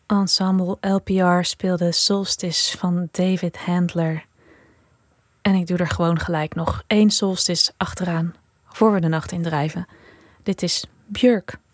Ensemble LPR speelde Solstice van David Handler. En ik doe er gewoon gelijk nog 1 Solstice achteraan, voor we de nacht indrijven. Dit is Björk.